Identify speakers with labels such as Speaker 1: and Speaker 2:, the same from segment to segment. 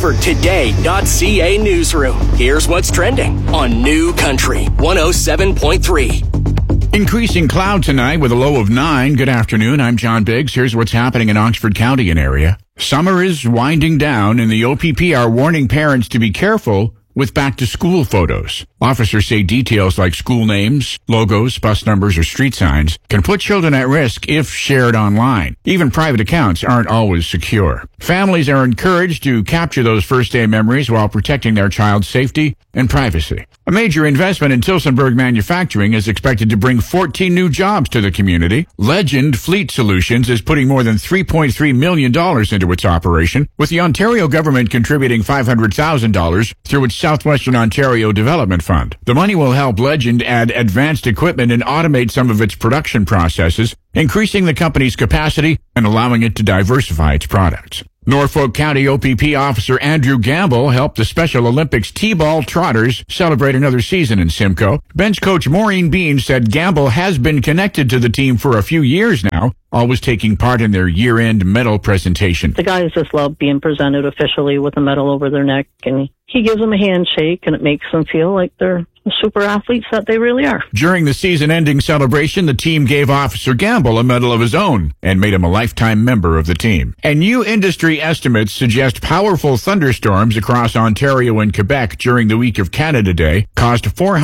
Speaker 1: OxfordToday.ca newsroom. Here's what's trending on New Country 107.3.
Speaker 2: Increasing cloud tonight with a low of 9. Good afternoon. I'm John Biggs. Here's what's happening in Oxford County and area. Summer is winding down, and the OPP are warning parents to be careful with back-to-school photos. Officers say details like school names, logos, bus numbers, or street signs can put children at risk if shared online. Even private accounts aren't always secure. Families are encouraged to capture those first-day memories while protecting their child's safety and privacy. A major investment in Tillsonburg Manufacturing is expected to bring 14 new jobs to the community. Legend Fleet Solutions is putting more than $3.3 million into its operation, with the Ontario government contributing $500,000 through its Southwestern Ontario Development Fund. The money will help Legend add advanced equipment and automate some of its production processes, increasing the company's capacity and allowing it to diversify its products. Norfolk County OPP officer Andrew Gamble helped the Special Olympics T-ball trotters celebrate another season in Simcoe. Bench coach Maureen Bean said Gamble has been connected to the team for a few years now, always taking part in their year-end medal presentation.
Speaker 3: The guys just love being presented officially with a medal over their neck, and he gives them a handshake, and it makes them feel like they're the super athletes that they really are.
Speaker 2: During the season-ending celebration, the team gave Officer Gamble a medal of his own and made him a lifetime member of the team. And new industry estimates suggest powerful thunderstorms across Ontario and Quebec during the week of Canada Day caused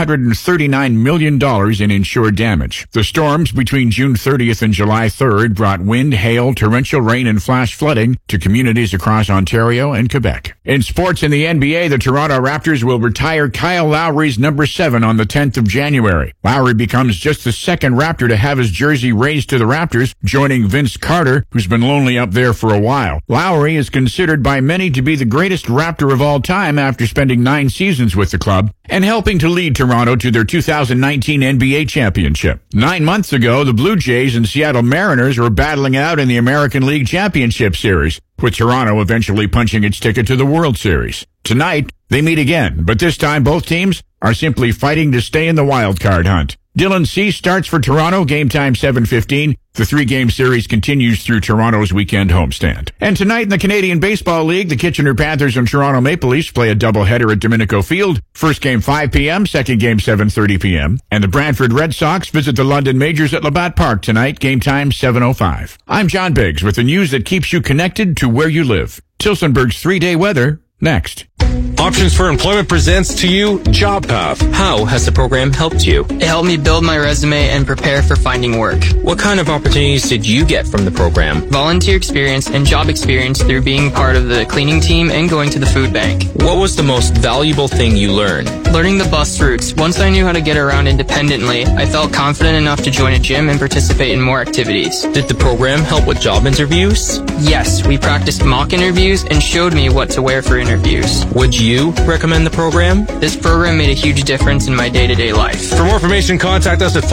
Speaker 2: $439 million in insured damage. The storms between June 30th and July 3rd brought wind, hail, torrential rain, and flash flooding to communities across Ontario and Quebec. In sports in the NBA, the Toronto Raptors will retire Kyle Lowry's number 7 on the 10th of January. Lowry becomes just the second Raptor to have his jersey raised to the Raptors, joining Vince Carter, who's been lonely up there for a while. Lowry is considered by many to be the greatest Raptor of all time after spending 9 seasons with the club and helping to lead Toronto to their 2019 NBA championship. 9 months ago, the Blue Jays and Seattle Mariners were battling out in the American League Championship Series, with Toronto eventually punching its ticket to the World Series. Tonight, they meet again, but this time both teams are simply fighting to stay in the wild card hunt. Dylan Cease starts for Toronto, game time 7:15. The 3-game series continues through Toronto's weekend homestand. And tonight in the Canadian Baseball League, the Kitchener Panthers and Toronto Maple Leafs play a doubleheader at Domenico Field. First game 5 p.m., second game 7:30 p.m. And the Brantford Red Sox visit the London Majors at Labatt Park tonight, game time 7:05. I'm John Biggs with the news that keeps you connected to where you live. Tillsonburg's 3-day weather, next.
Speaker 4: Options for Employment presents to you JobPath.
Speaker 5: How has the program helped you? It helped me build my resume and prepare for finding work.
Speaker 4: What kind of opportunities did you get from the program?
Speaker 5: Volunteer experience and job experience through being part of the cleaning team and going to the food bank.
Speaker 4: What was the most valuable thing you learned?
Speaker 5: Learning the bus routes. Once I knew how to get around independently, I felt confident enough to join a gym and participate in more activities.
Speaker 4: Did the program help with job interviews?
Speaker 5: Yes, we practiced mock interviews and showed me what to wear for interviews.
Speaker 4: Would you recommend the program?
Speaker 5: This program made a huge difference in my day-to-day life.
Speaker 4: For more information, contact us at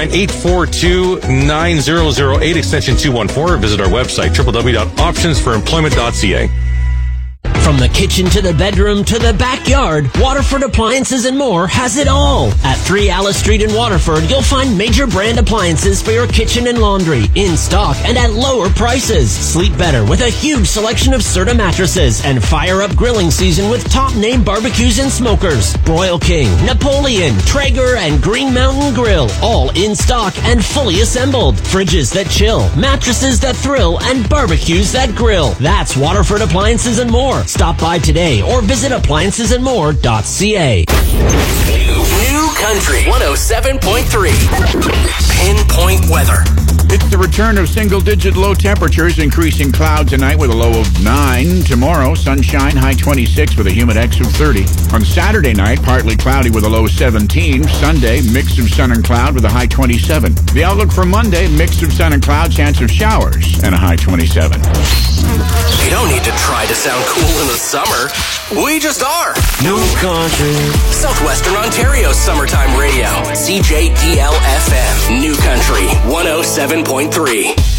Speaker 4: 509-842-9008, extension 214, or visit our website, www.optionsforemployment.ca.
Speaker 6: From the kitchen to the bedroom to the backyard, Waterford Appliances and More has it all. At 3 Alice Street in Waterford, you'll find major brand appliances for your kitchen and laundry in stock and at lower prices. Sleep better with a huge selection of Serta mattresses and fire up grilling season with top name barbecues and smokers. Broil King, Napoleon, Traeger, and Green Mountain Grill, all in stock and fully assembled. Fridges that chill, mattresses that thrill, and barbecues that grill. That's Waterford Appliances and More. Stop by today or visit appliancesandmore.ca.
Speaker 1: New Country 107.3. Pinpoint weather.
Speaker 2: It's the return of single-digit low temperatures, increasing cloud tonight with a low of 9. Tomorrow, sunshine, high 26 with a humidex of 30. On Saturday night, partly cloudy with a low 17. Sunday, mix of sun and cloud with a high 27. The outlook for Monday, mix of sun and cloud, chance of showers, and a high 27.
Speaker 1: You don't need to try to sound cool in the summer. We just are.
Speaker 7: New Country.
Speaker 1: Southwestern Ontario's summertime radio. CJDL-FM. New Country 107.3.